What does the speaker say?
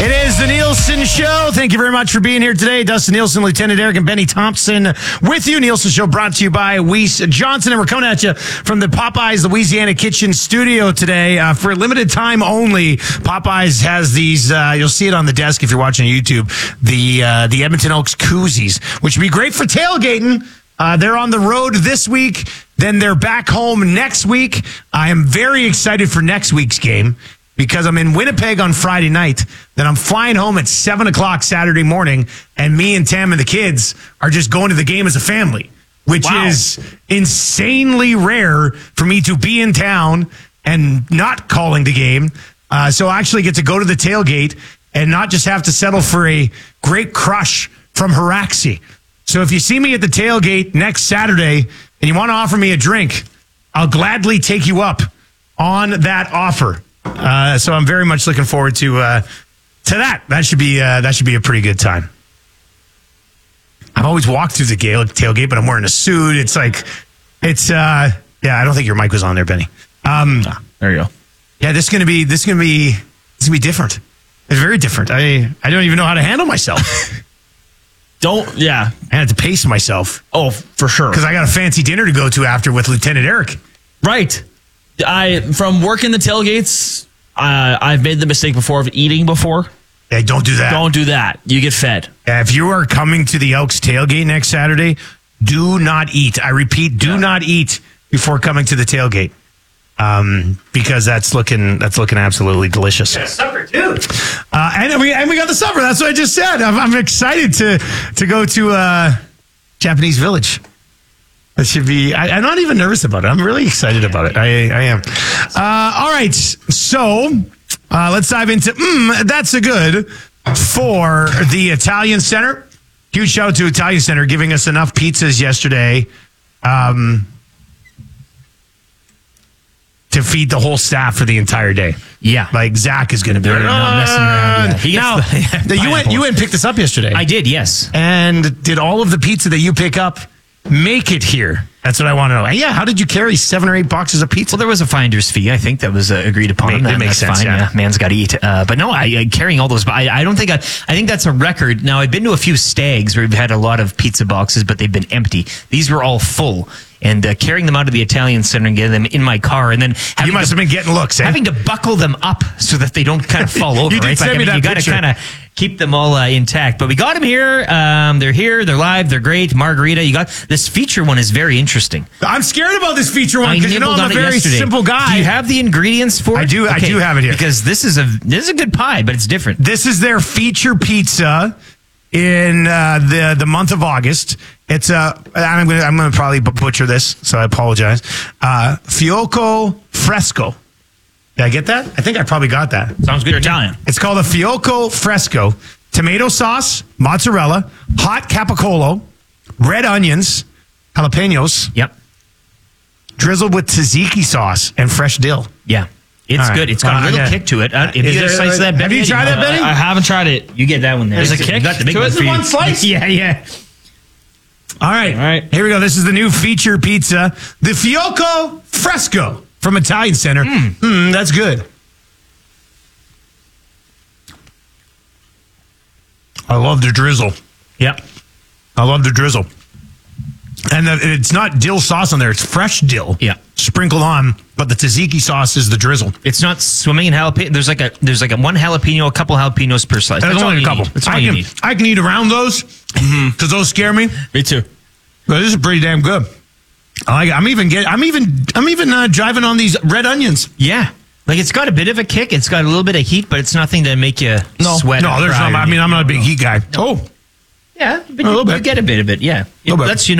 It is the Nielsen Show. Thank you very much for being here today. Dustin Nielsen, Lieutenant Eric, and Benny Thompson with you. Nielsen Show brought to you by Weiss Johnson. And we're coming at you from the Popeyes Louisiana Kitchen Studio today. For a limited time only, Popeyes has these, you'll see it on the desk if you're watching YouTube, the Edmonton Oaks koozies, which would be great for tailgating. They're on the road this week. Then they're back home next week. I am very excited for next week's game because I'm in Winnipeg on Friday night. Then I'm flying home at 7 o'clock Saturday morning, and me and Tam and the kids are just going to the game as a family, which is insanely rare for me to be in town and not calling the game. So I actually get to go to the tailgate and not just have to settle for a great crush from Hiraxi. So if you see me at the tailgate next Saturday and you want to offer me a drink, I'll gladly take you up on that offer. So I'm very much looking forward to that. That should be a pretty good time. I've always walked through the tailgate, but I'm wearing a suit. It's like, I don't think your mic was on there, Benny. There you go. Yeah, this is gonna be different. It's very different. I don't even know how to handle myself. I had to pace myself. Oh, for sure. Because I got a fancy dinner to go to after with Lieutenant Eric. Right. From working the tailgates, I've made the mistake before of eating before. Hey, don't do that. Don't do that. You get fed. If you are coming to the Elks tailgate next Saturday, do not eat. I repeat, do not eat before coming to the tailgate. Because that's looking absolutely delicious. Yeah, supper too. And we got the supper. That's what I just said. I'm excited to go to Japanese Village. That should be. I'm not even nervous about it. I'm really excited about it. I am. All right. So let's dive into. That's a good for the Italian Center. Huge shout out to Italian Center giving us enough pizzas yesterday. To feed the whole staff for the entire day. Yeah. Like Zach is going to be not messing around. You went and picked this up yesterday. I did, yes. And did all of the pizza that you pick up make it here? That's what I want to know. And yeah, how did you carry 7 or 8 boxes of pizza? Well, there was a finder's fee, I think, that was agreed upon. That makes sense, fine. yeah. Man's got to eat. But no, carrying all those, I don't think, I think that's a record. Now, I've been to a few stags where we've had a lot of pizza boxes, but they've been empty. These were all full. And carrying them out of the Italian Center and getting them in my car, and then you must have been getting looks, eh? Having to buckle them up so that they don't kind of fall over. You did send me that you got to kind of keep them all intact. But we got them here. They're here. They're live. They're great. Margarita. You got this feature one is very interesting. I'm scared about this feature one because I'm a very simple guy. Do you have the ingredients for it? I do. Okay. I do have it here because this is a good pie, but it's different. This is their feature pizza in the month of August. It's I'm going to probably butcher this, so I apologize. Fiocco Fresco. Did I get that? I think I probably got that. Sounds good. You're Italian. It's called a Fiocco Fresco. Tomato sauce, mozzarella, hot capicola, red onions, jalapenos. Yep. Drizzled with tzatziki sauce and fresh dill. Yeah. It's good. It's got a little kick to it. If you slice that, have you tried that, Benny? I haven't tried it. You get that one there. There's a kick. Got the big one for one slice? Yeah. All right. Here we go. This is the new feature pizza. The Fiocco Fresco from Italian Center. That's good. I love the drizzle. Yep. I love the drizzle. And it's not dill sauce on there. It's fresh dill. Yeah. Sprinkled on, but the tzatziki sauce is the drizzle. It's not swimming in jalapeno. There's like a one jalapeno, a couple jalapenos per slice. There's only a couple. That's all you need. I can eat around those because those scare me. Me too. But this is pretty damn good. I like it. I'm even driving on these red onions. Yeah. Like it's got a bit of a kick. It's got a little bit of heat, but it's nothing to make you sweat. No, there's not. I'm not a big heat guy. No. Oh. Yeah, but you get a bit of it. Yeah. It lets you know